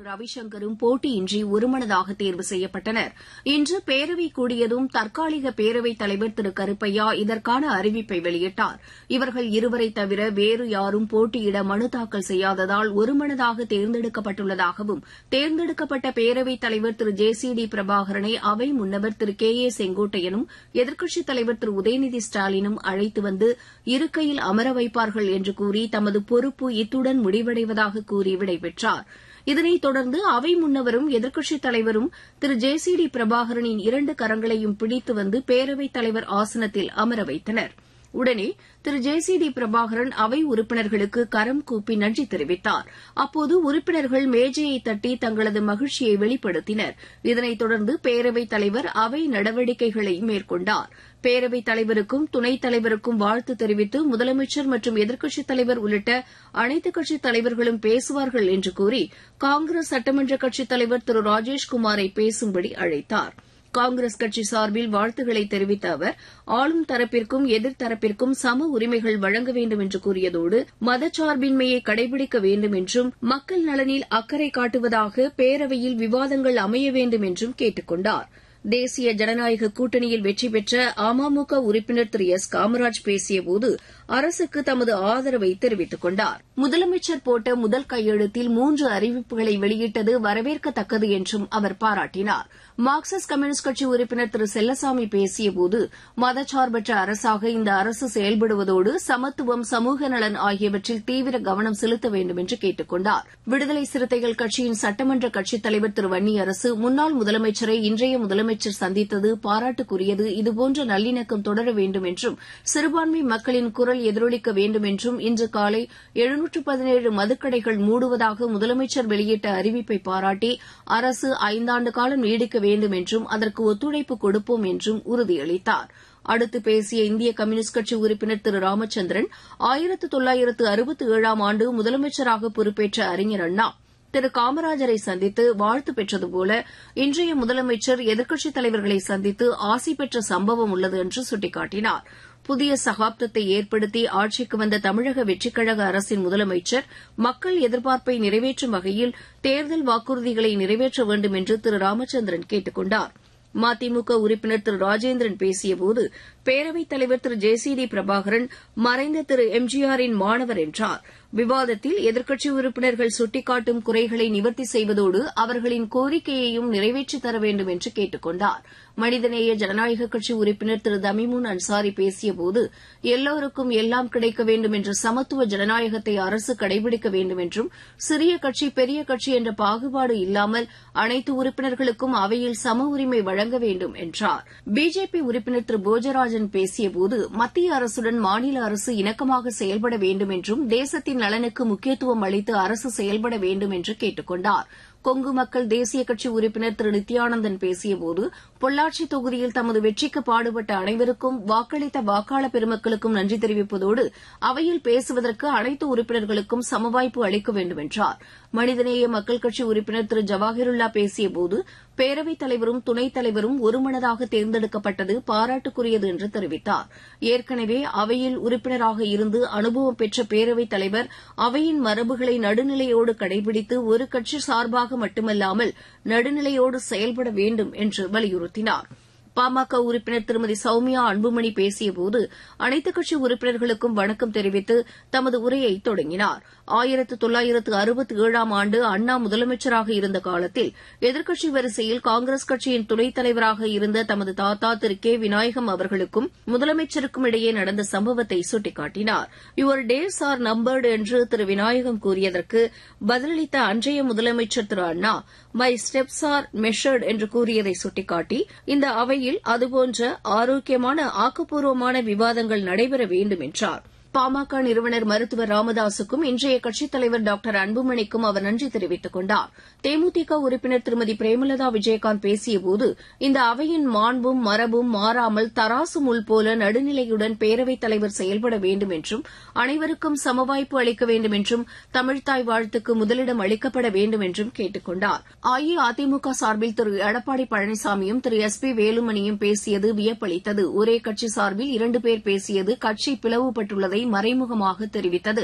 ரவிசங்கரும் போட்டியின்றி ஒருமனதாக தேர்வு செய்யப்பட்டனர். இன்று பேரவை கூடியதும் தற்காலிக பேரவைத் தலைவர் திரு கருப்பையா இதற்கான அறிவிப்பை வெளியிட்டார். இவர்கள் இருவரை தவிர வேறு யாரும் போட்டியிட மனு தாக்கல் செய்யாததால் ஒருமனதாக தேர்ந்தெடுக்கப்பட்டுள்ளதாகவும் தேர்ந்தெடுக்கப்பட்ட பேரவைத் தலைவர் திரு ஜே.சி.டி. பிரபாகரனை அவை முன்னவர் திரு கே.ஏ. செங்கோட்டையனும் எதிர்க்கட்சித் தலைவர் திரு உதயநிதி ஸ்டாலினும் அழைத்து வந்து இருக்கையில் அமர வைப்பார்கள் என்று கூறி தமது பொறுப்பு இத்துடன் முடிவடைவதாக கூறி விடைபெற்றார். இதனைத் தொடர்ந்து அவை முன்னவரும் எதிர்க்கட்சித் தலைவரும் திரு ஜே.சி.டி. பிரபாகரனின் 2 கரங்களையும் பிடித்து வந்து பேரவைத் தலைவர் ஆசனத்தில் அமர வைத்தனர். உடனே திரு ஜே.சி.டி. பிரபாகரன் அவை உறுப்பினர்களுக்கு கரம் கூப்பி நன்றி தெரிவித்தார். அப்போது உறுப்பினர்கள் மேஜையை தட்டி தங்களது மகிழ்ச்சியை வெளிப்படுத்தினர். இதனைத் தொடர்ந்து பேரவைத் தலைவர் அவை நடவடிக்கைகளை மேற்கொண்டார். பேரவைத் தலைவருக்கும் துணைத் தலைவருக்கும் வாழ்த்து தெரிவித்து முதலமைச்சர் மற்றும் எதிர்க்கட்சித் தலைவர் உள்ளிட்ட அனைத்துக் கட்சித் தலைவர்களும் பேசுவார்கள் என்று கூறி காங்கிரஸ் சட்டமன்ற கட்சித் தலைவர் திரு ராஜேஷ்குமாரை பேசும்படி அழைத்தார். காங்கிரஸ் கட்சி சார்பில் வாழ்த்துக்களை தெரிவித்த அவர் ஆளும் தரப்பிற்கும் எதிர்த்தரப்பிற்கும் சம உரிமைகள் வழங்க வேண்டும் என்று கூறியதோடு மதச்சார்பின்மையை கடைபிடிக்க வேண்டும் என்றும் மக்கள் நலனில் அக்கறை காட்டுவதாக பேரவையில் விவாதங்கள் அமைய வேண்டும் என்றும் கேட்டுக் கொண்டார். தேசிய ஜனநாயக கூட்டணியில் வெற்றி பெற்ற அமமுக உறுப்பினர் திரு எஸ் காமராஜ் பேசியபோது அரசுக்கு தமது ஆதரவை தெரிவித்துக் கொண்டார். முதலமைச்சர் போட்ட முதல் கையெழுத்தில் 3 அறிவிப்புகளை வெளியிட்டது வரவேற்கத்தக்கது என்றும் அவர் பாராட்டினார். மார்க்சிஸ்ட் கம்யூனிஸ்ட் கட்சி உறுப்பினர் திரு செல்லசாமி பேசியபோது மதச்சார்பற்ற அரசாக இந்த அரசு செயல்படுவதோடு சமத்துவம், சமூக நலன் ஆகியவற்றில் தீவிர கவனம் செலுத்த வேண்டும் என்று கேட்டுக் கொண்டார். விடுதலை சிறுத்தைகள் கட்சியின் சட்டமன்ற கட்சித் தலைவர் திரு வன்னியரசு முன்னாள் முதலமைச்சரை இன்றைய முதலமைச்சர் சந்தித்தது பாராட்டுக்குரியது. இதுபோன்ற நல்லிணக்கம் தொடர வேண்டும் என்றும் சிறுபான்மை மக்களின் குரல் எதிரொலிக்க வேண்டும் என்றும் இன்று காலை 717 மதுக்கடைகள் மூடுவதாக முதலமைச்சர் வெளியிட்ட அறிவிப்பை பாராட்டி அரசு 5 ஆண்டு காலம் நீடிக்க வேண்டும் என்றும் அதற்கு ஒத்துழைப்பு கொடுப்போம் என்றும் உறுதியளித்தார். அடுத்து பேசிய இந்திய கம்யூனிஸ்ட் கட்சி உறுப்பினர் திரு ராமச்சந்திரன் 1967ஆம் ஆண்டு முதலமைச்சராக பொறுப்பேற்ற அறிஞர் அண்ணா திரு காமராஜரை சந்தித்து வாழ்த்து பெற்றதுபோல இன்றைய முதலமைச்சர் எதிர்க்கட்சித் தலைவர்களை சந்தித்து ஆசி பெற்ற சம்பவம் உள்ளது என்று சுட்டிக்காட்டினார். புதிய சகாப்தத்தை ஏற்படுத்தி ஆட்சிக்கு வந்த தமிழக வெற்றிக் கழக அரசின் முதலமைச்சர் மக்கள் எதிர்பார்ப்பை நிறைவேற்றும் வகையில் தேர்தல் வாக்குறுதிகளை நிறைவேற்ற வேண்டும் என்று திரு ராமச்சந்திரன் கேட்டுக் கொண்டார். மதிமுக உறுப்பினர் திரு ராஜேந்திரன் பேசியபோது பேரவைத் தலைவர் திரு ஜே.சி.டி. பிரபாகரன் மறைந்த திரு எம்ஜிஆரின் மாணவர் என்றார். விவாதத்தில் எதிர்க்கட்சி உறுப்பினர்கள் சுட்டிக்காட்டும் குறைகளை நிவர்த்தி செய்வதோடு அவர்களின் கோரிக்கையையும் நிறைவேற்றித் தர வேண்டும் என்று கேட்டுக் கொண்டார். மனிதநேய ஜனநாயக கட்சி உறுப்பினர் திரு தமிமுன் அன்சாரி பேசியபோது எல்லோருக்கும் எல்லாம் கிடைக்க வேண்டும் என்ற சமத்துவ ஜனநாயகத்தை அரசு கடைபிடிக்க வேண்டும் என்றும் சிறிய கட்சி பெரிய கட்சி என்ற பாகுபாடு இல்லாமல் அனைத்து உறுப்பினர்களுக்கும் அவையில் சம உரிமை வழங்க வேண்டும் என்றார். பிஜேபி உறுப்பினர் திரு போஜராஜன் பேசியபோது மத்திய அரசுடன் மாநில அரசு இணக்கமாக செயல்பட வேண்டும் என்றும் தேசத்தின் நலனுக்கு முக்கியத்துவம் அளித்து அரசு செயல்பட வேண்டும் என்று கேட்டுக் கொண்டார். கொங்கு மக்கள் தேசிய கட்சி உறுப்பினர் திரு நித்யானந்தன் பேசியபோது பொள்ளாச்சி தொகுதியில் தமது வெற்றிக்கு பாடுபட்ட அனைவருக்கும் வாக்களித்த வாக்காளர் பெருமக்களுக்கும் நன்றி தெரிவிப்பதோடு அவையில் பேசுவதற்கு அனைத்து உறுப்பினர்களுக்கும் சமவாய்ப்பு அளிக்க வேண்டும் என்றார். மனிதநேய மக்கள் கட்சி உறுப்பினர் திரு ஜவாஹிருல்லா பேசியபோது பேரவைத் தலைவரும் துணைத் தலைவரும் ஒருமனதாக தேர்ந்தெடுக்கப்பட்டது பாராட்டுக்குரியது என்று தெரிவித்தார். ஏற்கனவே அவையில் உறுப்பினராக இருந்து அனுபவம் பெற்ற பேரவைத் தலைவர் அவையின் மரபுகளை நடுநிலையோடு கடைபிடித்து ஒரு கட்சி சார்பாக மட்டுமல்லாமல் நடுநிலையோடு செயல்பட வேண்டும் என்று வலியுறுத்தினார். பாமக உறுப்பினர் திருமதி சௌமியா அன்புமணி பேசியபோது அனைத்துக் கட்சி உறுப்பினர்களுக்கும் வணக்கம் தெரிவித்து தமது உரையை தொடங்கினார். 1967ஆம் ஆண்டு அண்ணா முதலமைச்சராக இருந்த காலத்தில் எதிர்க்கட்சி வரிசையில் காங்கிரஸ் கட்சியின் துணைத் தலைவராக இருந்த தமது தாத்தா திரு கே. விநாயகம் அவர்களுக்கும் முதலமைச்சருக்கும் இடையே நடந்த சம்பவத்தை சுட்டிக்காட்டினார். யுவர் டேஸ் ஆர் நம்பர்டு என்று திரு விநாயகம் கூறியதற்கு பதிலளித்த அன்றைய முதலமைச்சர் திரு அண்ணா மை ஸ்டெப்ஸ் ஆர் மெஷர்டு என்று கூறியதை சுட்டிக்காட்டி இந்த அவையில் அதுபோன்ற ஆரோக்கியமான ஆக்கப்பூர்வமான விவாதங்கள் நடைபெற வேண்டும் என்றார். பாமக நிறுவனர் மருத்துவர் ராமதாசுக்கும் இன்றைய கட்சித் தலைவர் டாக்டர் அன்புமணிக்கும் அவர் நன்றி தெரிவித்துக் கொண்டார். தேமுதிக உறுப்பினர் திருமதி பிரேமலதா விஜயகாந்த் பேசியபோது இந்த அவையின் மாண்பும் மரபும் மாறாமல் தராசு முள் போல நடுநிலையுடன் பேரவைத் தலைவர் செயல்பட வேண்டும் என்றும் அனைவருக்கும் சமவாய்ப்பு அளிக்க வேண்டும் என்றும் தமிழ்த்தாய் வாழ்த்துக்கு முதலிடம் அளிக்கப்பட வேண்டும் என்றும் கேட்டுக் கொண்டார். அஇஅதிமுக சார்பில் திரு எடப்பாடி பழனிசாமியும் திரு எஸ் பி வேலுமணியும் பேசியது வியப்பளித்தது. ஒரே கட்சி சார்பில் 2 பேர் பேசியது கட்சி பிளவுபட்டுள்ளதை மறைமுகமாக தெரிவித்தது.